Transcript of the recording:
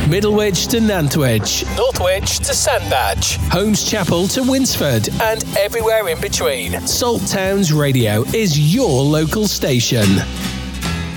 Middlewich to Nantwich, Northwich to Sandbach, Holmes Chapel to Winsford, and everywhere in between. Salt Towns Radio is your local station.